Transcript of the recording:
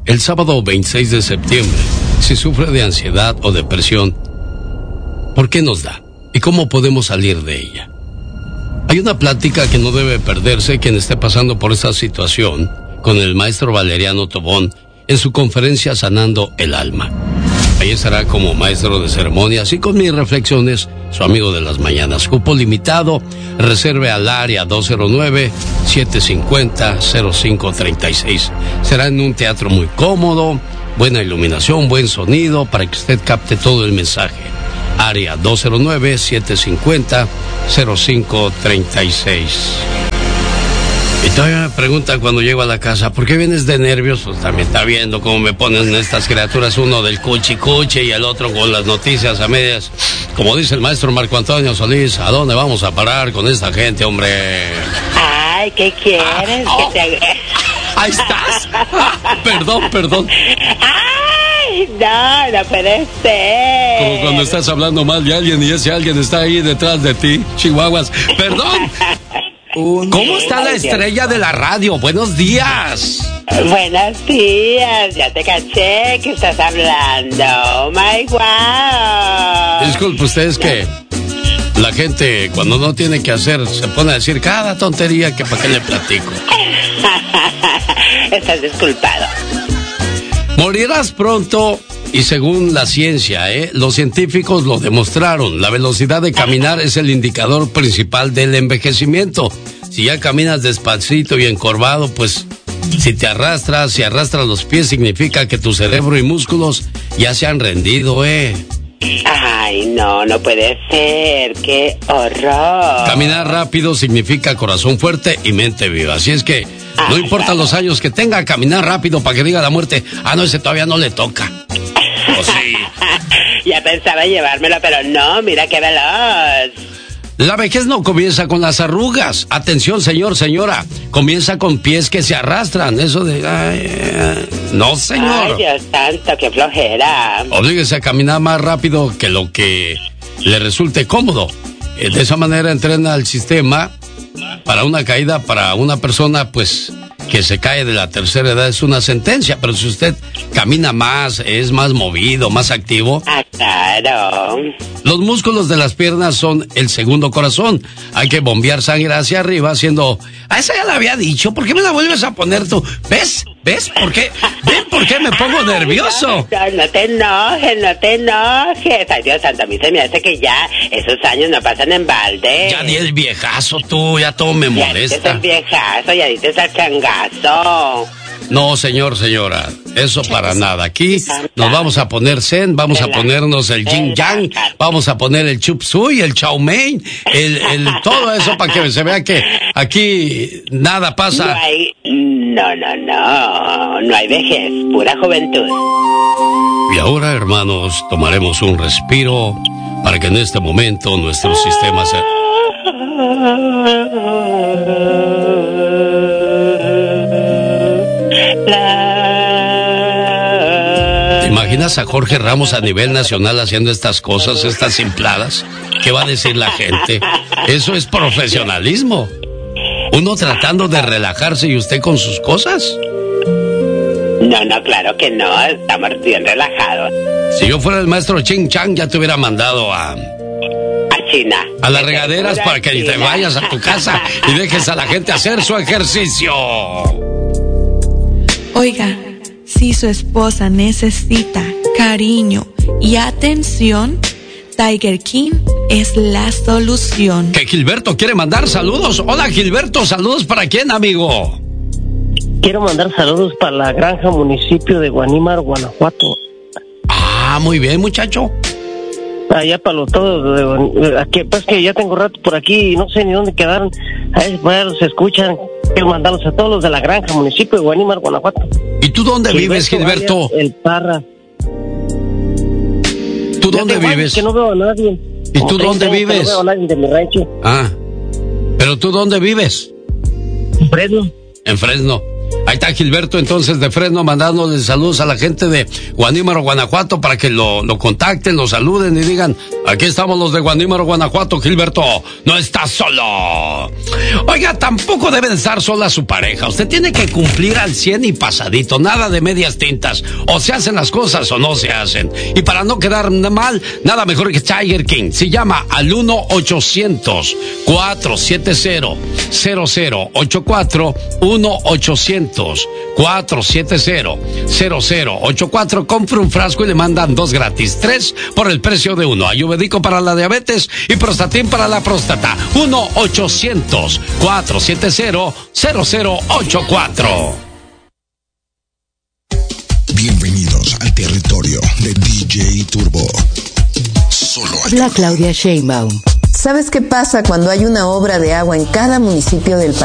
el sábado 26 de septiembre, si sufre de ansiedad o depresión, ¿por qué nos da? ¿Y cómo podemos salir de ella? Hay una plática que no debe perderse quien esté pasando por esta situación con el maestro Valeriano Tobón en su conferencia Sanando el Alma. Ahí estará como maestro de ceremonias y con mis reflexiones, su amigo de las mañanas. Cupo limitado, reserve al área 209-750-0536. Será en un teatro muy cómodo, buena iluminación, buen sonido, para que usted capte todo el mensaje. Área 209-750-0536. Y todavía me preguntan cuando llego a la casa, ¿por qué vienes de nervios? Pues también está viendo cómo me ponen estas criaturas, uno del cuchi y el otro con las noticias a medias. Como dice el maestro Marco Antonio Solís, ¿a dónde vamos a parar con esta gente, hombre? Ay, ¿qué quieres? Oh. Ahí estás. Perdón. Ay, no puede ser. Como cuando estás hablando mal de alguien y ese alguien está ahí detrás de ti, chihuahuas. Perdón. ¿Cómo está la estrella de la radio? Buenos días. Buenos días, ya te caché que estás hablando. Oh my wow. Disculpe, ustedes que la gente cuando no tiene que hacer se pone a decir cada tontería que para qué le platico. Estás disculpado. Morirás pronto. Y según la ciencia, los científicos lo demostraron. La velocidad de caminar es el indicador principal del envejecimiento. Si ya caminas despacito y encorvado, pues si arrastras los pies, significa que tu cerebro y músculos ya se han rendido, Ay, no puede ser, qué horror. Caminar rápido significa corazón fuerte y mente viva. Así es que no importa los años que tenga, caminar rápido para que diga la muerte, no, ese todavía no le toca. ¿O sí? Ya pensaba llevármelo, pero no, mira qué veloz. La vejez no comienza con las arrugas. Atención, señor, señora. Comienza con pies que se arrastran. Eso de... no, señor. Ay, Dios santo, qué flojera. Oblíguese a caminar más rápido que lo que le resulte cómodo. De esa manera entrena el sistema para una caída, para una persona, pues, que se cae de la tercera edad es una sentencia. Pero si usted camina más, es más movido, más activo. Claro. Los músculos de las piernas son el segundo corazón. Hay que bombear sangre hacia arriba haciendo... esa ya la había dicho. ¿Por qué me la vuelves a poner tú? ¿Ves? ¿Por qué? ¿Ven por qué me pongo nervioso? No te enojes. Ay, Dios santo, a mí se me hace que ya esos años no pasan en balde. Ya di el viejazo tú, ya todo me molesta. Ya dices el viejazo, ya dices el changazo. No, señor, señora, eso para nada. Aquí nos vamos a poner zen, vamos a ponernos el yin yang, vamos a poner el chup suey, el chow mein, todo eso para que se vea que aquí nada pasa. No hay vejez, pura juventud. Y ahora, hermanos, tomaremos un respiro para que en este momento nuestro sistema se... ¿Te imaginas a Jorge Ramos a nivel nacional haciendo estas cosas, estas simpladas? ¿Qué va a decir la gente? Eso es profesionalismo. Uno tratando de relajarse y usted con sus cosas. No, claro que no, estamos bien relajados. Si yo fuera el maestro Ching Chang, ya te hubiera mandado a China. A las regaderas para que te vayas a tu casa y dejes a la gente hacer su ejercicio. Oiga, si su esposa necesita cariño y atención, Tiger King es la solución. Que Gilberto quiere mandar saludos. Hola, Gilberto, ¿saludos para quién, amigo? Quiero mandar saludos para la granja municipio de Guanímar, Guanajuato. Ah, muy bien, muchacho. Allá para los todos, aquí, pues que ya tengo rato por aquí y no sé ni dónde quedaron. Ahí se escuchan. Quiero mandarlos a todos los de la granja municipio de Guanímar, Guanajuato. ¿Y tú dónde vives, Gilberto? El Parra. ¿Tú dónde vives? Que no veo a nadie. ¿Y tú dónde vives? No veo a nadie de mi rancho. Ah, ¿pero tú dónde vives? En Fresno. En Fresno. Ahí está Gilberto entonces de Fresno mandándole saludos a la gente de Guanímaro, Guanajuato, para que lo contacten, lo saluden y digan, aquí estamos los de Guanímaro, Guanajuato, Gilberto, no estás solo. Oiga, tampoco debe de estar sola su pareja, usted tiene que cumplir al 100 y pasadito, nada de medias tintas, o se hacen las cosas o no se hacen. Y para no quedar mal, nada mejor que Tiger King, se llama al 1-800-470-0084, 1-800-470-0084, compre un frasco y le mandan 2 gratis, 3 por el precio de 1. Ayurvédico para la diabetes y Prostatin para la próstata. 1-800-470-0084. Bienvenidos al territorio de DJ Turbo. Solo Habla Claudia Sheinbaum. ¿Sabes qué pasa cuando hay una obra de agua en cada municipio del país?